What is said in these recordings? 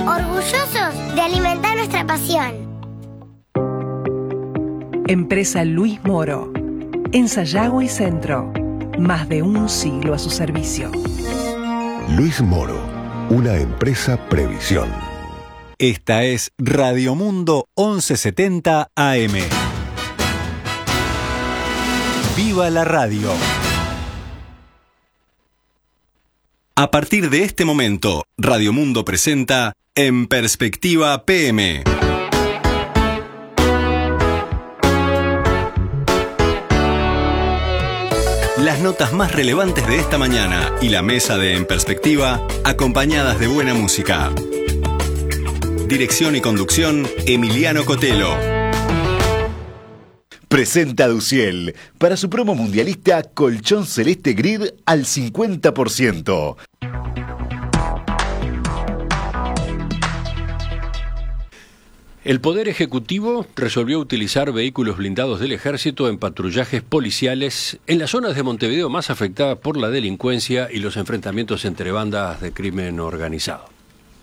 orgullosos de alimentar nuestra pasión. Empresa Luis Moro, en Sayago y Centro, más de un siglo a su servicio. Luis Moro, una empresa Previsión. Esta es Radio Mundo 1170 AM. ¡Viva la radio! A partir de este momento, Radio Mundo presenta En Perspectiva PM. Las notas más relevantes de esta mañana y la mesa de En Perspectiva, acompañadas de buena música. Dirección y conducción, Emiliano Cotelo. Presenta Duciel para su promo mundialista colchón celeste grid al 50%. El Poder Ejecutivo resolvió utilizar vehículos blindados del Ejército en patrullajes policiales en las zonas de Montevideo más afectadas por la delincuencia y los enfrentamientos entre bandas de crimen organizado.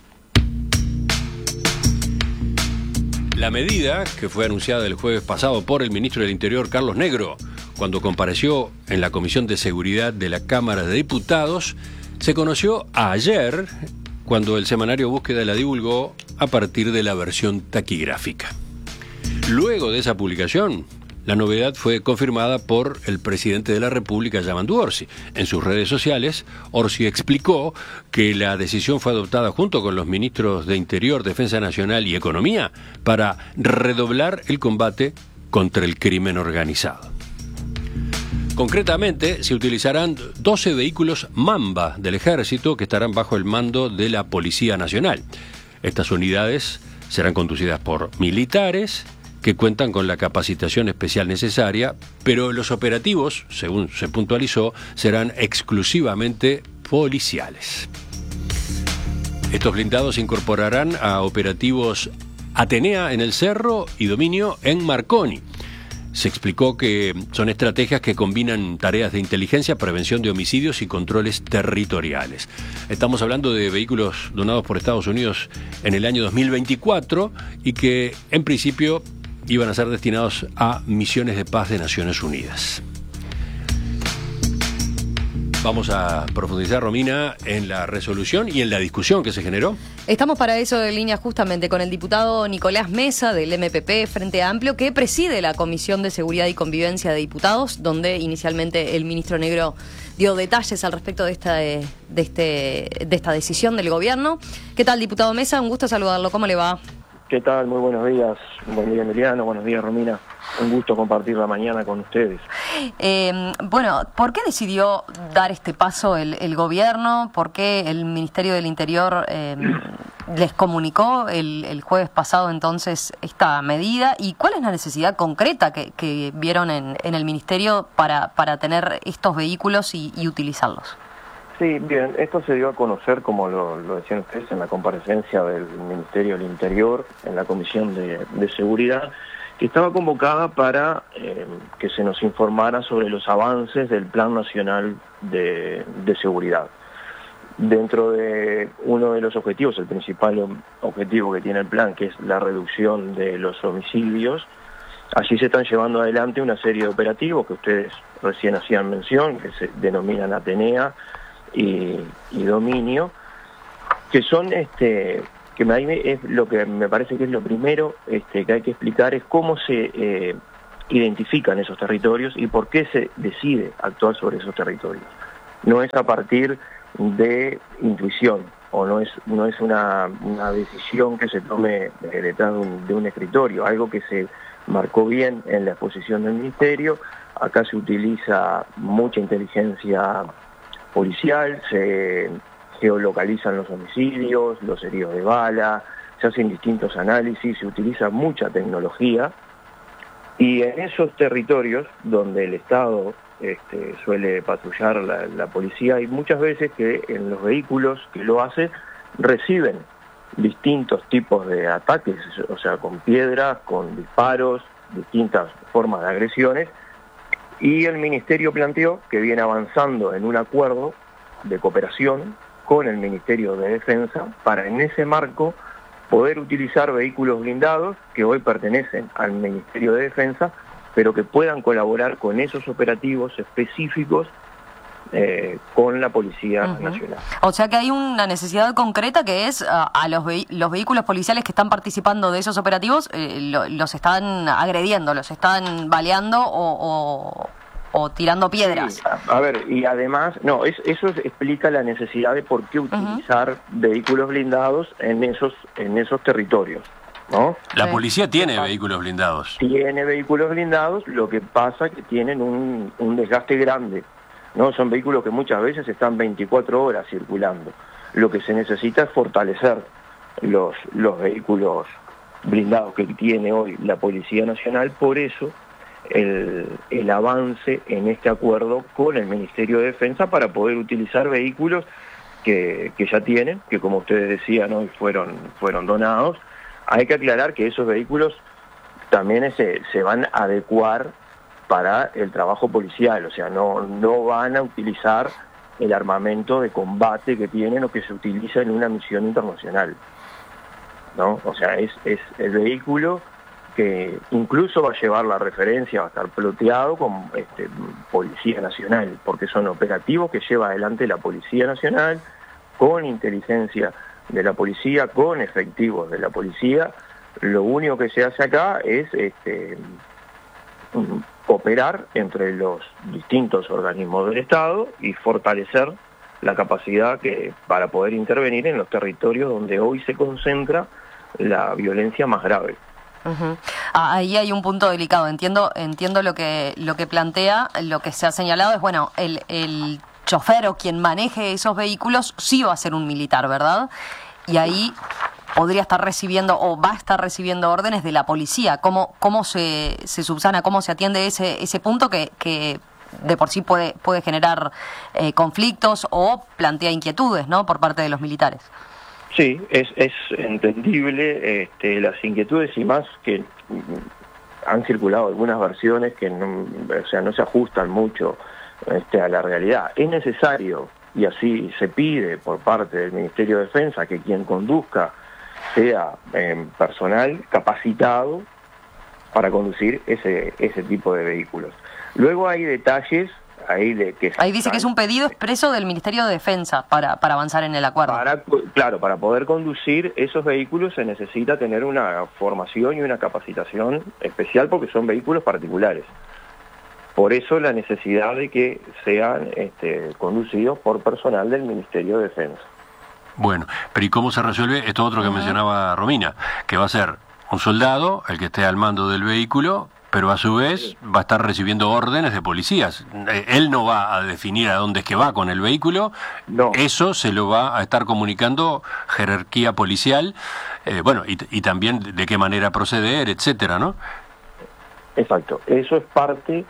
La medida, que fue anunciada el jueves pasado por el ministro del Interior, Carlos Negro, cuando compareció en la Comisión de Seguridad de la Cámara de Diputados, se conoció ayer, cuando el semanario Búsqueda la divulgó a partir de la versión taquigráfica. Luego de esa publicación, la novedad fue confirmada por el presidente de la República, Yamandu Orsi. En sus redes sociales, Orsi explicó que la decisión fue adoptada junto con los ministros de Interior, Defensa Nacional y Economía para redoblar el combate contra el crimen organizado. Concretamente, se utilizarán 12 vehículos Mamba del Ejército que estarán bajo el mando de la Policía Nacional. Estas unidades serán conducidas por militares que cuentan con la capacitación especial necesaria, pero los operativos, según se puntualizó, serán exclusivamente policiales. Estos blindados se incorporarán a operativos Atenea en el Cerro y Dominio en Marconi. Se explicó que son estrategias que combinan tareas de inteligencia, prevención de homicidios y controles territoriales. Estamos hablando de vehículos donados por Estados Unidos en el año 2024 y que, en principio, iban a ser destinados a misiones de paz de Naciones Unidas. Vamos a profundizar, Romina, en la resolución y en la discusión que se generó. Estamos para eso en línea justamente con el diputado Nicolás Mesa del MPP Frente Amplio, que preside la Comisión de Seguridad y Convivencia de Diputados, donde inicialmente el ministro Negro dio detalles al respecto de esta decisión del gobierno. ¿Qué tal, diputado Mesa? Un gusto saludarlo. ¿Cómo le va? ¿Qué tal? Muy buenos días. Buen día, Emiliano. Buenos días, Romina. Un gusto compartir la mañana con ustedes. Bueno, ¿por qué decidió dar este paso el gobierno? ¿Por qué el Ministerio del Interior les comunicó el jueves pasado entonces esta medida? ¿Y cuál es la necesidad concreta que vieron en el Ministerio para tener estos vehículos y utilizarlos? Sí, bien, esto se dio a conocer, como lo decían ustedes, en la comparecencia del Ministerio del Interior, en la Comisión de Seguridad, que estaba convocada para que se nos informara sobre los avances del Plan Nacional de Seguridad. Dentro de uno de los objetivos, el principal objetivo que tiene el plan, que es la reducción de los homicidios, allí se están llevando adelante una serie de operativos que ustedes recién hacían mención, que se denominan Atenea y Dominio, que son que es lo que me parece que es lo primero que hay que explicar, es cómo se identifican esos territorios y por qué se decide actuar sobre esos territorios. No es a partir de intuición, o no es una decisión que se tome detrás de un escritorio, algo que se marcó bien en la exposición del Ministerio. Acá se utiliza mucha inteligencia policial, se geolocalizan los homicidios, los heridos de bala, se hacen distintos análisis, se utiliza mucha tecnología, y en esos territorios donde el Estado suele patrullar la policía, hay muchas veces que en los vehículos que lo hacen reciben distintos tipos de ataques, o sea, con piedras, con disparos, distintas formas de agresiones, y el Ministerio planteó que viene avanzando en un acuerdo de cooperación con el Ministerio de Defensa para en ese marco poder utilizar vehículos blindados que hoy pertenecen al Ministerio de Defensa, pero que puedan colaborar con esos operativos específicos con la Policía Nacional. O sea que hay una necesidad concreta que es a los vehículos policiales que están participando de esos operativos, los están agrediendo, los están baleando o tirando piedras. Sí, a ver, y además, eso explica la necesidad de por qué utilizar vehículos blindados en esos territorios, ¿no? La policía tiene vehículos blindados. Tiene vehículos blindados, lo que pasa es que tienen un desgaste grande, ¿no? Son vehículos que muchas veces están 24 horas circulando. Lo que se necesita es fortalecer los vehículos blindados que tiene hoy la Policía Nacional, por eso el avance en este acuerdo con el Ministerio de Defensa para poder utilizar vehículos que ya tienen, que como ustedes decían hoy fueron donados. Hay que aclarar que esos vehículos también se van a adecuar para el trabajo policial, o sea, no van a utilizar el armamento de combate que tienen o que se utiliza en una misión internacional, ¿no? O sea, es el vehículo que incluso va a llevar la referencia, va a estar ploteado con Policía Nacional, porque son operativos que lleva adelante la Policía Nacional, con inteligencia de la policía, con efectivos de la policía. Lo único que se hace acá es cooperar entre los distintos organismos del Estado y fortalecer la capacidad para poder intervenir en los territorios donde hoy se concentra la violencia más grave. Ahí hay un punto delicado. Entiendo lo que plantea. Lo que se ha señalado es, bueno, el chofer o quien maneje esos vehículos sí va a ser un militar, ¿verdad? Y ahí podría estar recibiendo o va a estar recibiendo órdenes de la policía. ¿Cómo se subsana, cómo se atiende ese punto que de por sí puede generar conflictos o plantea inquietudes, ¿no?, por parte de los militares? Sí, es entendible las inquietudes, y más que han circulado algunas versiones que no se ajustan mucho a la realidad. Es necesario, y así se pide por parte del Ministerio de Defensa, que quien conduzca sea personal capacitado para conducir ese tipo de vehículos. Luego hay detalles ahí dice que es un pedido expreso del Ministerio de Defensa para avanzar en el acuerdo. Para poder conducir esos vehículos se necesita tener una formación y una capacitación especial, porque son vehículos particulares. Por eso la necesidad de que sean conducidos por personal del Ministerio de Defensa. Bueno, pero ¿y cómo se resuelve esto otro que mencionaba Romina? Que va a ser un soldado el que esté al mando del vehículo, pero a su vez va a estar recibiendo órdenes de policías. Él no va a definir a dónde es que va con el vehículo, no. Eso se lo va a estar comunicando jerarquía policial, y también de qué manera proceder, etcétera, ¿no? Exacto, eso es parte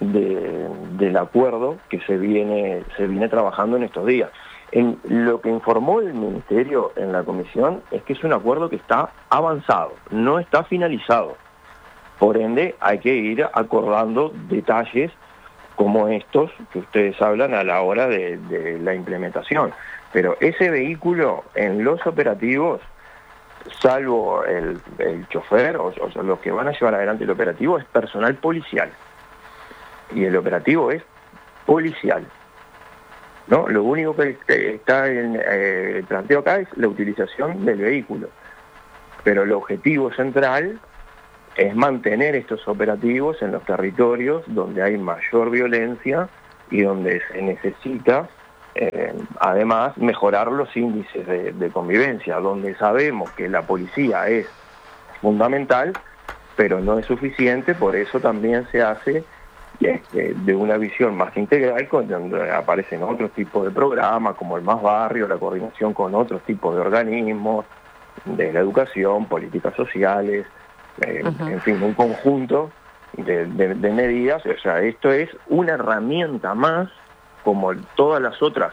del acuerdo que se viene trabajando en estos días. En lo que informó el Ministerio en la comisión es que es un acuerdo que está avanzado, no está finalizado. Por ende, hay que ir acordando detalles como estos que ustedes hablan a la hora de la implementación. Pero ese vehículo en los operativos, salvo el chofer o sea, los que van a llevar adelante el operativo, es personal policial. Y el operativo es policial, ¿no? Lo único que está en el planteo acá es la utilización del vehículo. Pero el objetivo central es mantener estos operativos en los territorios donde hay mayor violencia y donde se necesita, además, mejorar los índices de convivencia, donde sabemos que la policía es fundamental, pero no es suficiente. Por eso también se hace de una visión más integral, donde aparecen otros tipos de programas, como el Más Barrio, la coordinación con otros tipos de organismos, de la educación, políticas sociales, en fin, un conjunto de medidas. O sea, esto es una herramienta más, como todas las otras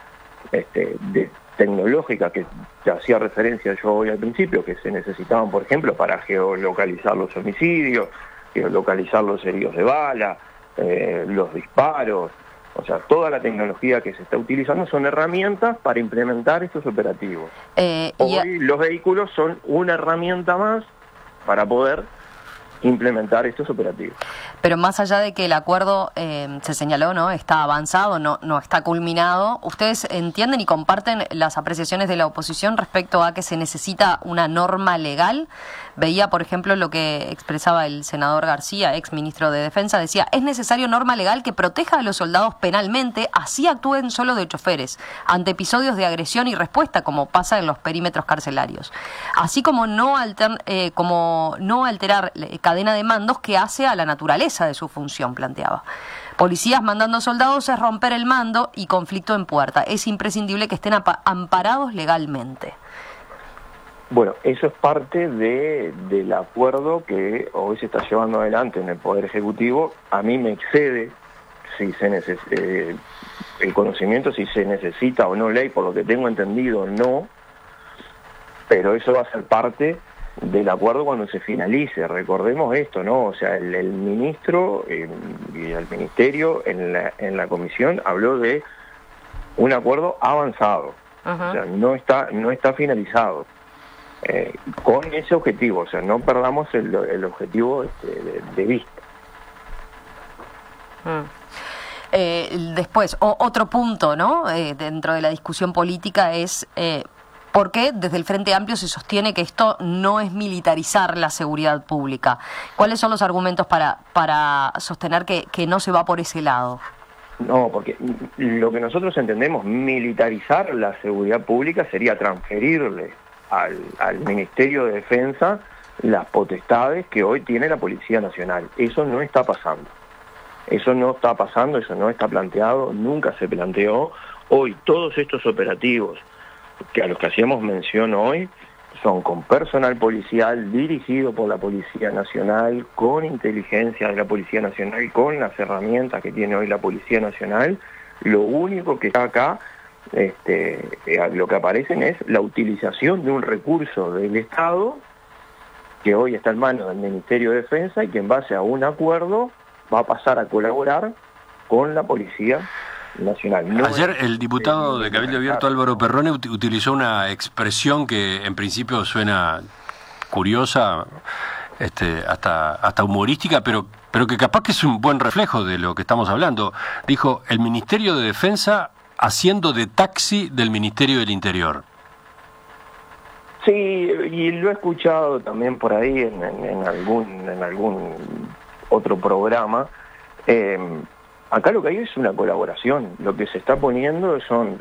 tecnológicas que te hacía referencia yo hoy al principio, que se necesitaban, por ejemplo, para geolocalizar los homicidios, geolocalizar los heridos de bala, los disparos, O sea, toda la tecnología que se está utilizando son herramientas para implementar estos operativos. Hoy los vehículos son una herramienta más para poder implementar estos operativos. Pero más allá de que el acuerdo se señaló, ¿no?, está avanzado, no está culminado, ¿ustedes entienden y comparten las apreciaciones de la oposición respecto a que se necesita una norma legal? Veía, por ejemplo, lo que expresaba el senador García, ex ministro de Defensa, decía: es necesario norma legal que proteja a los soldados penalmente, así actúen solo de choferes, ante episodios de agresión y respuesta, como pasa en los perímetros carcelarios. Así como no alterar cadena de mandos que hace a la naturaleza de su función, planteaba. Policías mandando soldados es romper el mando y conflicto en puerta. Es imprescindible que estén amparados legalmente. Bueno, eso es parte del acuerdo que hoy se está llevando adelante en el Poder Ejecutivo. A mí me excede si el conocimiento, si se necesita o no ley, por lo que tengo entendido, no, pero eso va a ser parte del acuerdo cuando se finalice. Recordemos esto, ¿no? O sea, el ministro y el ministerio en la comisión habló de un acuerdo avanzado. O sea, no está finalizado. Con ese objetivo, o sea, no perdamos el objetivo de vista. Después, otro punto, ¿no?, dentro de la discusión política es por qué desde el Frente Amplio se sostiene que esto no es militarizar la seguridad pública. ¿Cuáles son los argumentos para sostener que no se va por ese lado? No, porque lo que nosotros entendemos, militarizar la seguridad pública sería transferirle al Ministerio de Defensa las potestades que hoy tiene la Policía Nacional. Eso no está pasando. Eso no está pasando, eso no está planteado, nunca se planteó. Hoy todos estos operativos a los que hacíamos mención hoy son con personal policial dirigido por la Policía Nacional, con inteligencia de la Policía Nacional, con las herramientas que tiene hoy la Policía Nacional. Lo único que está acá, lo que aparecen es la utilización de un recurso del Estado que hoy está en manos del Ministerio de Defensa y que en base a un acuerdo va a pasar a colaborar con la Policía Nacional. No. Ayer el diputado de Cabildo Abierto Álvaro Perrone utilizó una expresión que en principio suena curiosa, hasta humorística, pero que capaz que es un buen reflejo de lo que estamos hablando. Dijo: el Ministerio de Defensa haciendo de taxi del Ministerio del Interior. Sí, y lo he escuchado también por ahí en algún otro programa. Acá lo que hay es una colaboración. Lo que se está poniendo son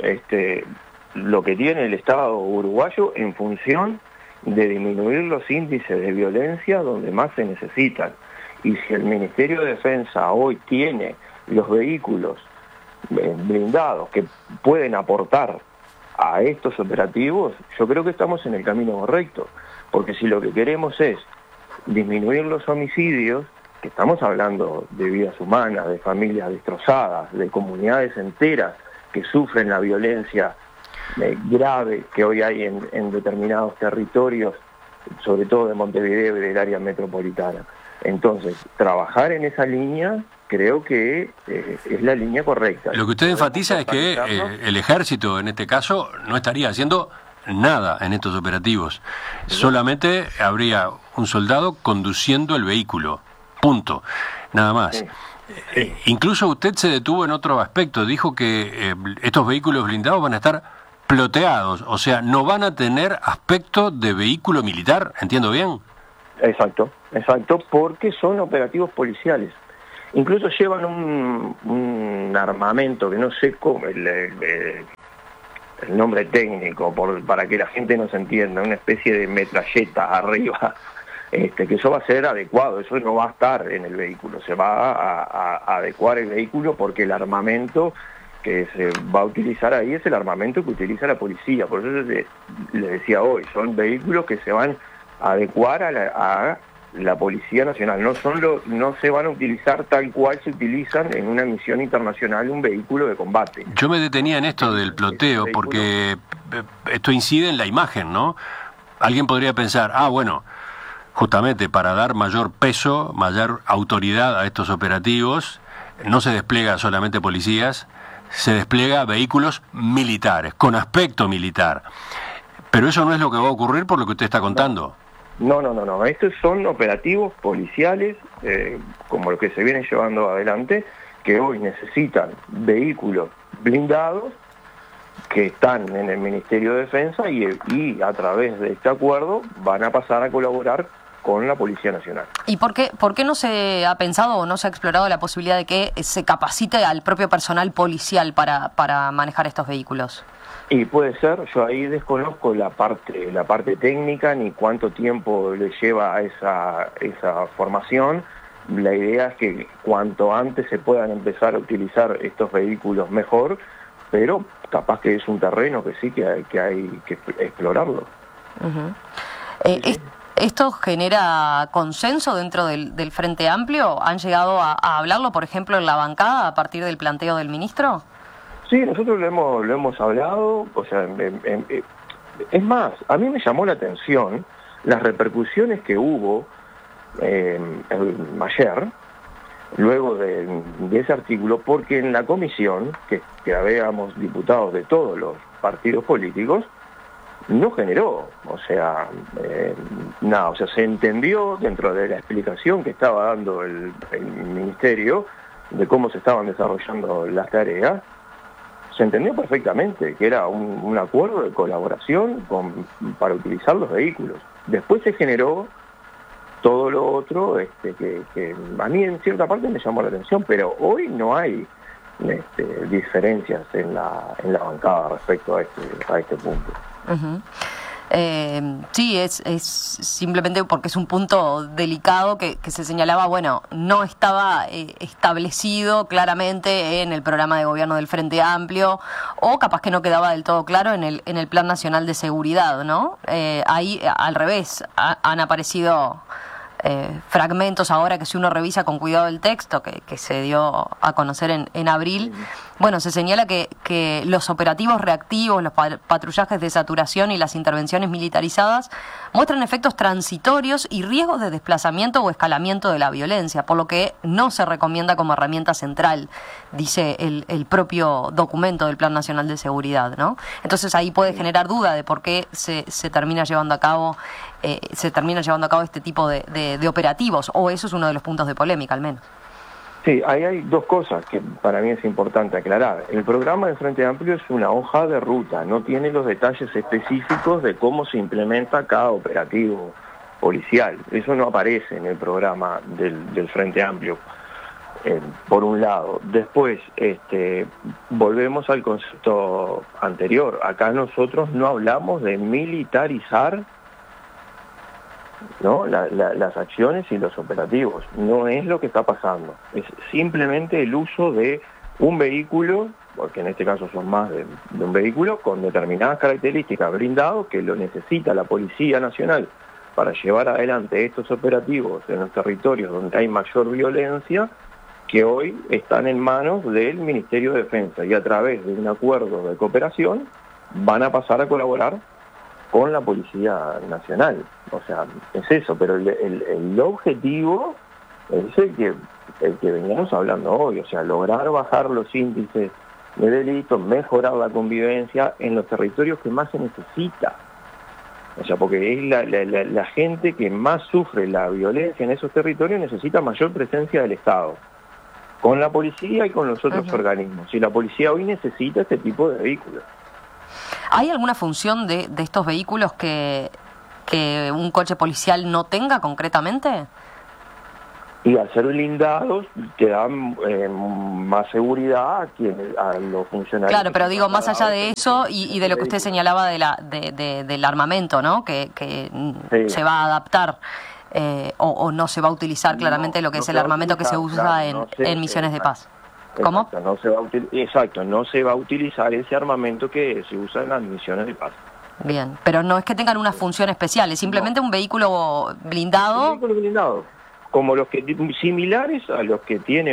lo que tiene el Estado uruguayo en función de disminuir los índices de violencia donde más se necesitan. Y si el Ministerio de Defensa hoy tiene los vehículos blindados que pueden aportar a estos operativos, yo creo que estamos en el camino correcto, porque si lo que queremos es disminuir los homicidios, que estamos hablando de vidas humanas, de familias destrozadas, de comunidades enteras que sufren la violencia grave que hoy hay en determinados territorios, sobre todo de Montevideo y del área metropolitana. Entonces, trabajar en esa línea creo que es la línea correcta. Lo que usted enfatiza es que el ejército, en este caso, no estaría haciendo nada en estos operativos. Solamente habría un soldado conduciendo el vehículo. Punto. Nada más. Sí. Incluso usted se detuvo en otro aspecto. Dijo que estos vehículos blindados van a estar ploteados. O sea, no van a tener aspecto de vehículo militar. ¿Entiendo bien? Exacto, porque son operativos policiales. Incluso llevan un armamento que no sé cómo, el nombre técnico, para que la gente nos entienda, una especie de metralleta arriba, que eso va a ser adecuado, eso no va a estar en el vehículo, se va a adecuar el vehículo porque el armamento que se va a utilizar ahí es el armamento que utiliza la policía. Por eso le decía hoy, son vehículos que se van a adecuar a la Policía Nacional, no se van a utilizar tal cual se utilizan en una misión internacional un vehículo de combate. Yo me detenía en esto del ploteo porque esto incide en la imagen, ¿no? Alguien podría pensar, bueno, justamente para dar mayor peso, mayor autoridad a estos operativos, no se despliega solamente policías, se despliega vehículos militares, con aspecto militar. Pero eso no es lo que va a ocurrir por lo que usted está contando. No. Estos son operativos policiales, como los que se vienen llevando adelante, que hoy necesitan vehículos blindados que están en el Ministerio de Defensa y a través de este acuerdo van a pasar a colaborar con la Policía Nacional. ¿Y por qué no se ha pensado o no se ha explorado la posibilidad de que se capacite al propio personal policial para manejar estos vehículos? Y puede ser, yo ahí desconozco la parte técnica ni cuánto tiempo le lleva a esa formación. La idea es que cuanto antes se puedan empezar a utilizar estos vehículos mejor, pero capaz que es un terreno que sí que hay que explorarlo. Uh-huh. ¿Esto genera consenso dentro del Frente Amplio? ¿Han llegado a hablarlo, por ejemplo, en la bancada a partir del planteo del ministro? Sí, nosotros lo hemos hablado, o sea, es más, a mí me llamó la atención las repercusiones que hubo ayer, luego de ese artículo, porque en la comisión, que habíamos diputados de todos los partidos políticos, no generó, o sea, nada, o sea, se entendió dentro de la explicación que estaba dando el ministerio de cómo se estaban desarrollando las tareas, se entendió perfectamente que era un acuerdo de colaboración para utilizar los vehículos. Después se generó todo lo otro que a mí en cierta parte me llamó la atención, pero hoy no hay diferencias en la bancada respecto a este punto. Uh-huh. Sí, es simplemente porque es un punto delicado que se señalaba, bueno, no estaba establecido claramente en el programa de gobierno del Frente Amplio, o capaz que no quedaba del todo claro en el Plan Nacional de Seguridad, ¿no? Ahí, al revés, han aparecido fragmentos ahora que si uno revisa con cuidado el texto que se dio a conocer en abril, bueno, se señala que los operativos reactivos, los patrullajes de saturación y las intervenciones militarizadas muestran efectos transitorios y riesgos de desplazamiento o escalamiento de la violencia, por lo que no se recomienda como herramienta central, dice el propio documento del Plan Nacional de Seguridad, ¿no? Entonces ahí puede generar duda de por qué se termina llevando a cabo este tipo de operativos, o eso es uno de los puntos de polémica al menos. Sí, ahí hay dos cosas que para mí es importante aclarar. El programa de Frente Amplio es una hoja de ruta, no tiene los detalles específicos de cómo se implementa cada operativo policial. Eso no aparece en el programa del Frente Amplio, por un lado. Después, volvemos al concepto anterior. Acá nosotros no hablamos de militarizar, ¿no? Las acciones y los operativos. No es lo que está pasando. Es simplemente el uso de un vehículo, porque en este caso son más de un vehículo, con determinadas características blindado, que lo necesita la Policía Nacional para llevar adelante estos operativos en los territorios donde hay mayor violencia, que hoy están en manos del Ministerio de Defensa, y a través de un acuerdo de cooperación van a pasar a colaborar con la Policía Nacional. O sea, es eso, pero el objetivo es el que veníamos hablando hoy, o sea, lograr bajar los índices de delitos, mejorar la convivencia en los territorios que más se necesita. O sea, porque es la gente que más sufre la violencia en esos territorios, necesita mayor presencia del Estado, con la policía y con los otros organismos. Y la policía hoy necesita este tipo de vehículos. ¿Hay alguna función de estos vehículos que un coche policial no tenga concretamente? Y al ser blindados te dan más seguridad a los funcionarios. Claro, pero digo, más allá de eso y de lo que usted señalaba del armamento, ¿no? Que sí, se va a adaptar o no se va a utilizar claramente lo que es el armamento que se usa en misiones de paz. ¿Cómo? Exacto, no se va a utilizar ese armamento que se usa en las misiones de paz. Bien, pero no es que tengan una función especial, es simplemente un vehículo blindado. Un vehículo blindado, como los que similares a los que tiene